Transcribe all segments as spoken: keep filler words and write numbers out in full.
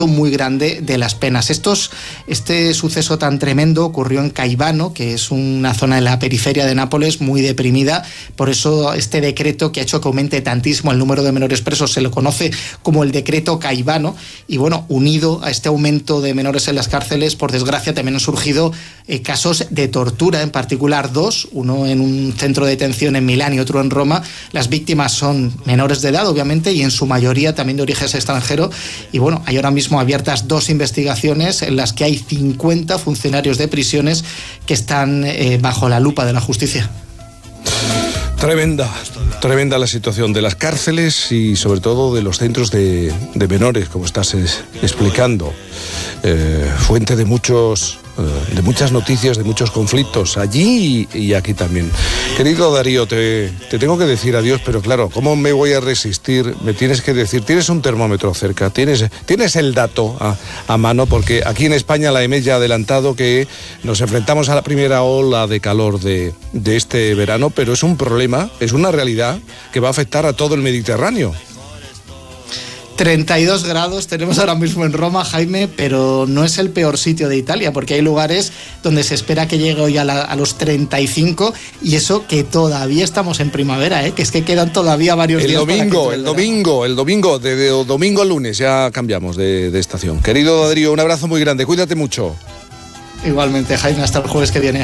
muy grande de las penas. Estos, este suceso tan tremendo ocurrió en Caivano, que es una zona en la periferia de Nápoles muy deprimida. Por eso este decreto que ha hecho que aumente tantísimo el número de menores presos se lo conoce como el decreto Caivano. Y bueno, unido a este aumento de menores en las cárceles, por desgracia también han surgido eh, casos de tortura, en particular dos, uno en un centro de detención en Milán y otro en Roma. Las víctimas son menores de edad, obviamente, y en su mayoría también de origen extranjero. Y bueno, hay ahora mismo abiertas dos investigaciones en las que hay cincuenta funcionarios de prisiones que están eh, bajo la lupa de la justicia. Tremenda, tremenda la situación de las cárceles y sobre todo de los centros de, de menores, como estás es, explicando. Eh, fuente de muchos, eh, de muchas noticias, de muchos conflictos allí y, y aquí también. Querido Darío, te, te tengo que decir adiós, pero claro, ¿cómo me voy a resistir? Me tienes que decir, tienes un termómetro cerca, tienes, tienes el dato a, a mano, porque aquí en España la E M E S ya ha adelantado que nos enfrentamos a la primera ola de calor de, de este verano, pero es un problema, es una realidad que va a afectar a todo el Mediterráneo. treinta y dos grados tenemos ahora mismo en Roma, Jaime, pero no es el peor sitio de Italia, porque hay lugares donde se espera que llegue hoy a, la, a los treinta y cinco, y eso que todavía estamos en primavera, ¿eh? Que es que quedan todavía varios el días. Domingo, para el domingo, el domingo, de, de domingo a lunes ya cambiamos de, de estación. Querido Darío, un abrazo muy grande, cuídate mucho. Igualmente, Jaime, hasta el jueves que viene.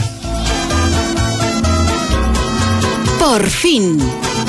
Por fin.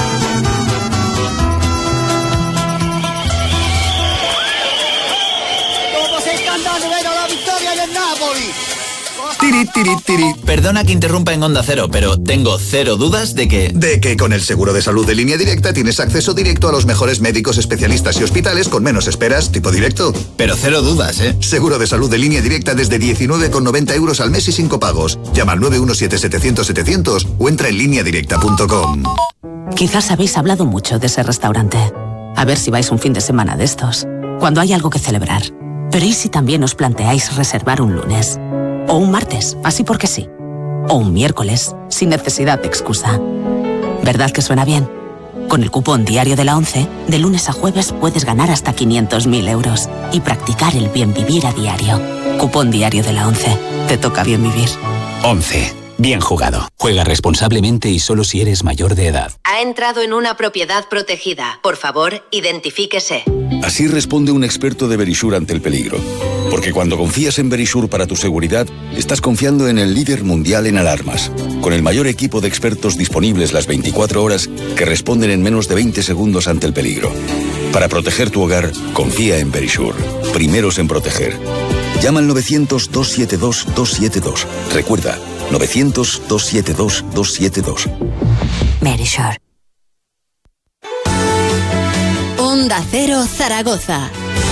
Tiri, tiri, tiri. Perdona que interrumpa en Onda Cero, pero tengo cero dudas de que... De que con el seguro de salud de Línea Directa tienes acceso directo a los mejores médicos, especialistas y hospitales con menos esperas, tipo directo. Pero cero dudas, ¿eh? Seguro de salud de Línea Directa desde diecinueve con noventa euros al mes y sin copagos. Llama al nueve uno siete setecientos setecientos o entra en línea directa punto com. Quizás habéis hablado mucho de ese restaurante. A ver si vais un fin de semana de estos, cuando hay algo que celebrar. Pero ¿y si también os planteáis reservar un lunes? O un martes, así porque sí. O un miércoles, sin necesidad de excusa. ¿Verdad que suena bien? Con el cupón diario de la ONCE, de lunes a jueves puedes ganar hasta quinientos mil euros y practicar el bien vivir a diario. Cupón diario de la ONCE. Te toca bien vivir. ONCE. Bien jugado. Juega responsablemente y solo si eres mayor de edad. Ha entrado en una propiedad protegida. Por favor, identifíquese. Así responde un experto de Verisure ante el peligro. Porque cuando confías en Verisure para tu seguridad, estás confiando en el líder mundial en alarmas, con el mayor equipo de expertos disponibles las veinticuatro horas que responden en menos de veinte segundos ante el peligro. Para proteger tu hogar, confía en Verisure. Primeros en proteger. Llama al novecientos, dos siete dos, dos siete dos. Recuerda, novecientos, dos siete dos, dos siete dos. Verisure. Onda Cero Zaragoza.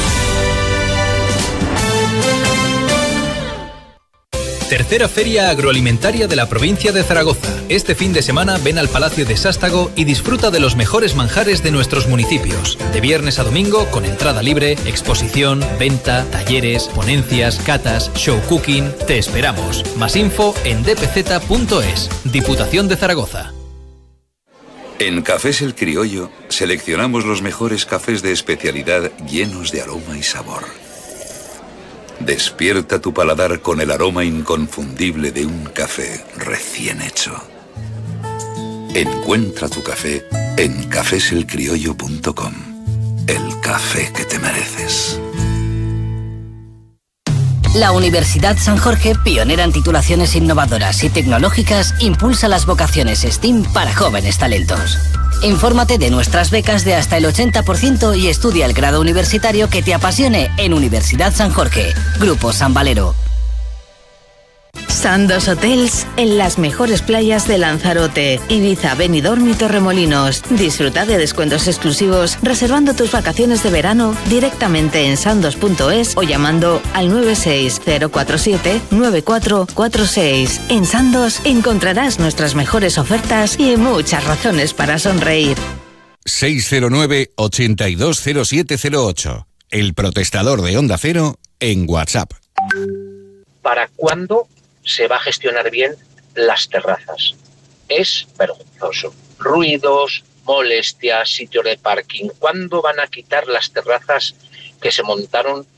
Tercera Feria Agroalimentaria de la provincia de Zaragoza. Este fin de semana ven al Palacio de Sástago y disfruta de los mejores manjares de nuestros municipios. De viernes a domingo, con entrada libre, exposición, venta, talleres, ponencias, catas, show cooking. Te esperamos. Más info en d p z punto es. Diputación de Zaragoza. En Cafés El Criollo seleccionamos los mejores cafés de especialidad llenos de aroma y sabor. Despierta tu paladar con el aroma inconfundible de un café recién hecho. Encuentra tu café en cafés el criollo punto com. El café que te mereces. La Universidad San Jorge, pionera en titulaciones innovadoras y tecnológicas, impulsa las vocaciones STEAM para jóvenes talentos. Infórmate de nuestras becas de hasta el ochenta por ciento y estudia el grado universitario que te apasione en Universidad San Jorge. Grupo San Valero. Sandos Hotels en las mejores playas de Lanzarote, Ibiza, Benidorm y Torremolinos. Disfruta de descuentos exclusivos reservando tus vacaciones de verano directamente en sandos punto es o llamando al nueve seis cero cuatro siete nueve cuatro cuatro seis. En Sandos encontrarás nuestras mejores ofertas y muchas razones para sonreír. seis cero nueve, ochenta y dos cero siete cero ocho. El protestador de Onda Cero en WhatsApp. ¿Para cuándo se va a gestionar bien las terrazas? Es vergonzoso. Ruidos, molestias, sitios de parking. ¿Cuándo van a quitar las terrazas que se montaron